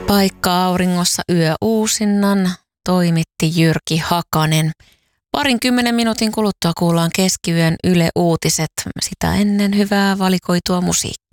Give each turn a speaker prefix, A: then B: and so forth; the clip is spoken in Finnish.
A: Paikka auringossa yöuusinnan toimitti Jyrki Hakanen. 20 minuutin kuluttua kuullaan keskiyön Yle Uutiset. Sitä ennen hyvää valikoitua musiikkia.